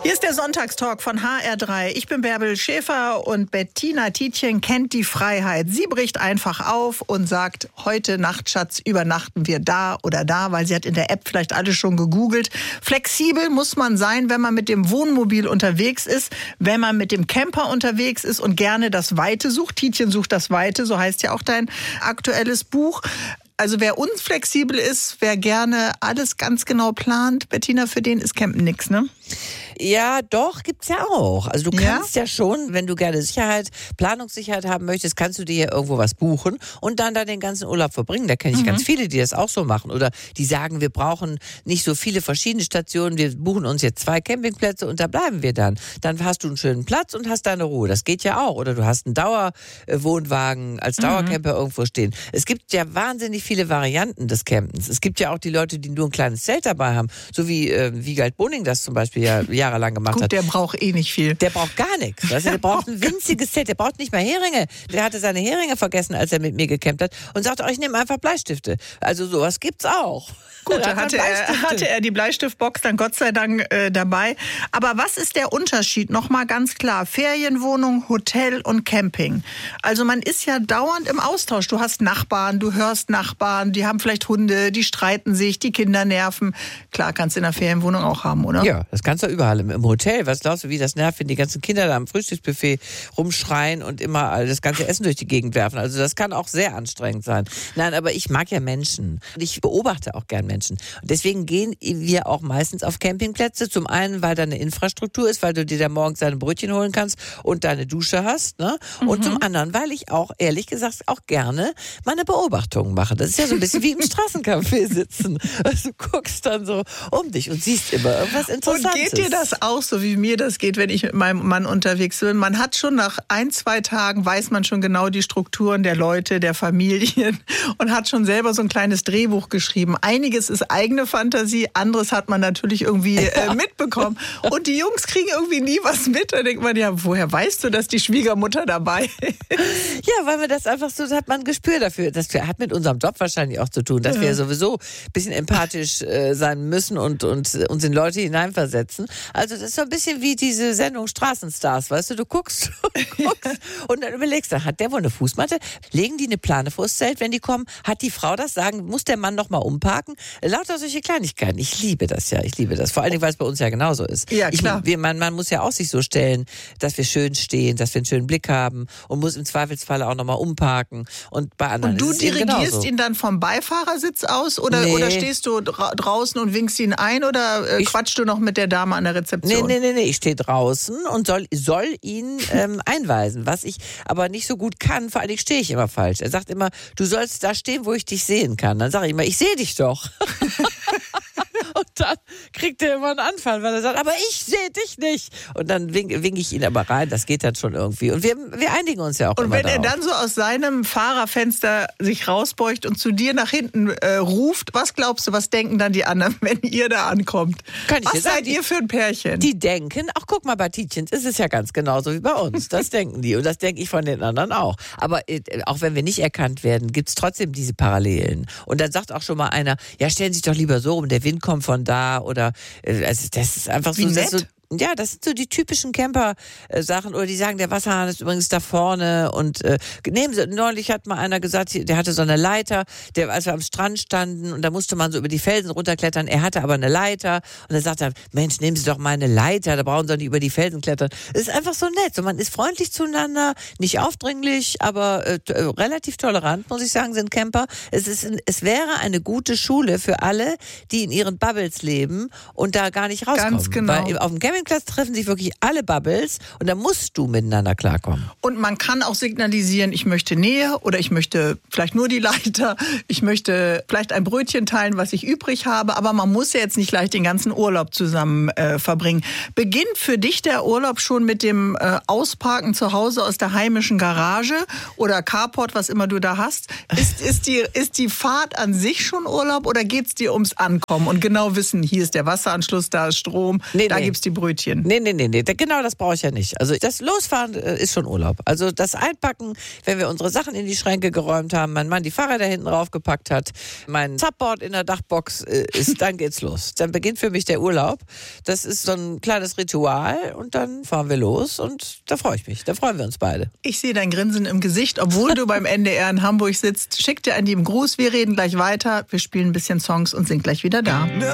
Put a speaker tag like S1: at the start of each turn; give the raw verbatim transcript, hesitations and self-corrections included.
S1: Hier ist der Sonntagstalk von H R drei. Ich bin Bärbel Schäfer und Bettina Tietjen kennt die Freiheit. Sie bricht einfach auf und sagt, heute Nacht, Schatz, übernachten wir da oder da, weil sie hat in der App vielleicht alles schon gegoogelt. Flexibel muss man sein, wenn man mit dem Wohnmobil unterwegs ist, wenn man mit dem Camper unterwegs ist und gerne das Weite sucht. Tietjen sucht das Weite, so heißt ja auch dein aktuelles Buch. Also wer unflexibel ist, wer gerne alles ganz genau plant, Bettina, für den ist Campen nix, ne?
S2: Ja, doch, gibt's ja auch. Also du
S1: Ja?
S2: kannst ja schon, wenn du gerne Sicherheit, Planungssicherheit haben möchtest, kannst du dir ja irgendwo was buchen und dann da den ganzen Urlaub verbringen. Da kenne ich mhm. ganz viele, die das auch so machen. Oder die sagen, wir brauchen nicht so viele verschiedene Stationen, wir buchen uns jetzt zwei Campingplätze und da bleiben wir dann. Dann hast du einen schönen Platz und hast deine Ruhe. Das geht ja auch. Oder du hast einen Dauerwohnwagen als Dauercamper mhm. irgendwo stehen. Es gibt ja wahnsinnig viele Varianten des Campens. Es gibt ja auch die Leute, die nur ein kleines Zelt dabei haben, so wie äh, Wiegald Boning das zum Beispiel ja jahrelang gemacht
S1: Gut,
S2: hat.
S1: der braucht eh nicht viel.
S2: Der braucht gar nichts. Also der braucht ein winziges Zelt. Der braucht nicht mal Heringe. Der hatte seine Heringe vergessen, als er mit mir gecampt hat und sagte, oh, ich nehme einfach Bleistifte. Also sowas gibt's auch.
S1: Gut, da hatte er, hatte er die Bleistiftbox dann Gott sei Dank äh, dabei. Aber was ist der Unterschied? Nochmal ganz klar. Ferienwohnung, Hotel und Camping. Also man ist ja dauernd im Austausch. Du hast Nachbarn, du hörst Nachbarn, die haben vielleicht Hunde, die streiten sich, die Kinder nerven. Klar, kannst du in der Ferienwohnung auch haben, oder?
S2: Ja, das kannst du überall. Im, im Hotel, was glaubst du, wie das nervt, wenn die ganzen Kinder da am Frühstücksbuffet rumschreien und immer das ganze Essen durch die Gegend werfen. Also das kann auch sehr anstrengend sein. Nein, aber ich mag ja Menschen. Und ich beobachte auch gern Menschen. Menschen. Und deswegen gehen wir auch meistens auf Campingplätze. Zum einen, weil da eine Infrastruktur ist, weil du dir da morgens deine Brötchen holen kannst und deine Dusche hast. Ne? Und mhm. zum anderen, weil ich auch, ehrlich gesagt, auch gerne meine Beobachtungen mache. Das ist ja so ein bisschen wie im Straßencafé sitzen. Also du guckst dann so um dich und siehst immer irgendwas Interessantes.
S1: Und geht dir das auch so, wie mir das geht, wenn ich mit meinem Mann unterwegs bin? Man hat schon nach ein, zwei Tagen, weiß man schon genau die Strukturen der Leute, der Familien und hat schon selber so ein kleines Drehbuch geschrieben. Einiges ist eigene Fantasie, anderes hat man natürlich irgendwie äh, mitbekommen. Und die Jungs kriegen irgendwie nie was mit. Da denkt man, ja, woher weißt du, dass die Schwiegermutter dabei ist?
S2: Ja, weil man das einfach so, hat man ein Gespür dafür. Das hat mit unserem Job wahrscheinlich auch zu tun, dass ja. wir sowieso ein bisschen empathisch äh, sein müssen und, und uns in Leute hineinversetzen. Also das ist so ein bisschen wie diese Sendung Straßenstars, weißt du, du guckst, guckst und dann überlegst du, hat der wohl eine Fußmatte? Legen die eine Plane vors Zelt, wenn die kommen? Hat die Frau das? Sagen, muss der Mann noch mal umparken? Lauter solche Kleinigkeiten. Ich liebe das ja, ich liebe das. Vor allen Dingen, weil es bei uns ja genauso ist.
S1: Ja, klar.
S2: Ich, wir, man, man muss ja auch sich so stellen, dass wir schön stehen, dass wir einen schönen Blick haben und muss im Zweifelsfall auch nochmal umparken. Und bei anderen
S1: Und du
S2: ist es eben
S1: dirigierst
S2: genauso.
S1: ihn dann vom Beifahrersitz aus oder,
S2: Nee.
S1: oder stehst du dra- draußen und winkst ihn ein oder äh,
S2: Ich-
S1: quatschst du noch mit der Dame an der
S2: Nee,
S1: Rezeption?
S2: nee, nee, nee, ich stehe draußen und soll, soll ihn ähm, einweisen, was ich aber nicht so gut kann, vor allen Dingen stehe ich immer falsch. Er sagt immer, du sollst da stehen, wo ich dich sehen kann. Dann sage ich immer, ich sehe dich doch. Und dann kriegt er immer einen Anfall, weil er sagt, aber ich sehe dich nicht. Und dann winke wink ich ihn aber rein, das geht dann schon irgendwie. Und wir, wir einigen uns ja auch
S1: Und
S2: immer
S1: wenn
S2: darauf.
S1: er dann so aus seinem Fahrerfenster sich rausbeugt und zu dir nach hinten äh, ruft, was glaubst du, was denken dann die anderen, wenn ihr da ankommt?
S2: Kann ich
S1: Was
S2: dir sagen,
S1: seid
S2: die-
S1: ihr für ein Pärchen?
S2: Die denken, ach guck mal, bei Tietjens ist es ja ganz genauso wie bei uns. Das denken die und das denke ich von den anderen auch. Aber äh, auch wenn wir nicht erkannt werden, gibt es trotzdem diese Parallelen. Und dann sagt auch schon mal einer, ja stellen Sie sich doch lieber so rum, der Wind kommt von da oder äh, also das ist einfach so,
S1: Wie
S2: das
S1: nett.
S2: ist so. Ja, das sind so die typischen Camper-Sachen. Oder die sagen, der Wasserhahn ist übrigens da vorne. Und äh, nehmen Sie, neulich hat mal einer gesagt, der hatte so eine Leiter, der, als wir am Strand standen und da musste man so über die Felsen runterklettern. Er hatte aber eine Leiter. Und dann sagt er, Mensch, nehmen Sie doch mal eine Leiter, da brauchen Sie doch nicht über die Felsen klettern. Es ist einfach so nett. So, man ist freundlich zueinander, nicht aufdringlich, aber äh, t- äh, relativ tolerant, muss ich sagen, sind Camper. Es, ist, ein- es wäre eine gute Schule für alle, die in ihren Bubbles leben und da gar nicht rauskommen.
S1: Ganz genau.
S2: Weil auf dem Campingplatz treffen sich wirklich alle Bubbles und da musst du miteinander klarkommen.
S1: Und man kann auch signalisieren, ich möchte Nähe oder ich möchte vielleicht nur die Leiter, ich möchte vielleicht ein Brötchen teilen, was ich übrig habe, aber man muss ja jetzt nicht gleich den ganzen Urlaub zusammen äh, verbringen. Beginnt für dich der Urlaub schon mit dem äh, Ausparken zu Hause aus der heimischen Garage oder Carport, was immer du da hast? Ist, ist, die, ist die Fahrt an sich schon Urlaub oder geht es dir ums Ankommen und genau wissen, hier ist der Wasseranschluss, da ist Strom,
S2: Nee,
S1: da
S2: nee.
S1: gibt's die Brötchen? Brötchen.
S2: Nee, nee, nee, nee, genau das brauche ich ja nicht. Also das Losfahren ist schon Urlaub. Also das Einpacken, wenn wir unsere Sachen in die Schränke geräumt haben, mein Mann die Fahrräder hinten raufgepackt hat, mein Subboard in der Dachbox ist, dann geht's los. Dann beginnt für mich der Urlaub. Das ist so ein kleines Ritual und dann fahren wir los und da freue ich mich. Da freuen wir uns beide.
S1: Ich sehe dein Grinsen im Gesicht, obwohl du beim N D R in Hamburg sitzt. Schick dir an die im Gruß, wir reden gleich weiter. Wir spielen ein bisschen Songs und sind gleich wieder da.